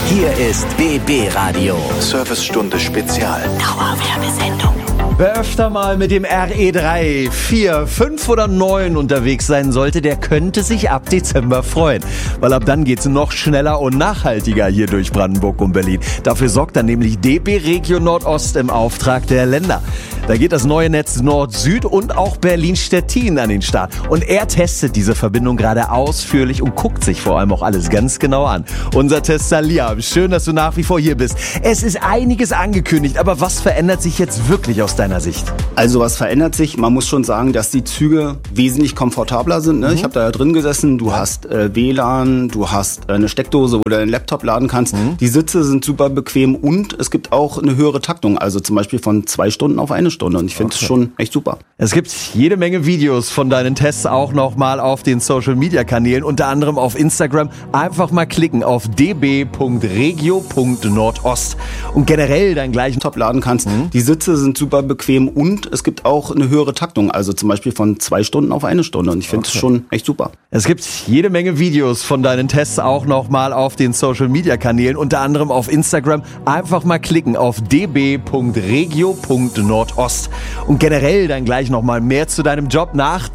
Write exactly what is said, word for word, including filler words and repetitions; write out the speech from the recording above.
Hier ist B B Radio. Servicestunde Spezial. Dauerwerbesendung. Wer öfter mal mit dem R E drei, vier, fünf oder neun unterwegs sein sollte, der könnte sich ab Dezember freuen. Weil ab dann geht's noch schneller und nachhaltiger hier durch Brandenburg und Berlin. Dafür sorgt dann nämlich D B Regio Nordost im Auftrag der Länder. Da geht das neue Netz Nord-Süd und auch Berlin-Stettin an den Start. Und er testet diese Verbindung gerade ausführlich und guckt sich vor allem auch alles ganz genau an. Unser Tester Liam, schön, dass du nach wie vor hier bist. Es ist einiges angekündigt, aber was verändert sich jetzt wirklich aus deiner Sicht? Also was verändert sich? Man muss schon sagen, dass die Züge wesentlich komfortabler sind. Ne? Mhm. Ich habe da ja drin gesessen. Du ja. hast äh, W L A N, du hast äh, eine Steckdose, wo du deinen Laptop laden kannst. Mhm. Die Sitze sind super bequem und es gibt auch eine höhere Taktung. Also zum Beispiel von zwei Stunden auf eine Stunde. Und ich finde es okay. schon echt super. Es gibt jede Menge Videos von deinen Tests auch nochmal auf den Social-Media-Kanälen, unter anderem auf Instagram. Einfach mal klicken auf d b punkt regio punkt nordost und generell deinen gleichen Top laden kannst. Mhm. Die Sitze sind super bequem und es gibt auch eine höhere Taktung. Also zum Beispiel von zwei Stunden auf eine Stunde. Und ich finde es okay. schon echt super. Es gibt jede Menge Videos von deinen Tests auch nochmal auf den Social-Media-Kanälen, unter anderem auf Instagram. Einfach mal klicken auf d b punkt regio punkt nordost und generell dann gleich nochmal mehr zu deinem Job nach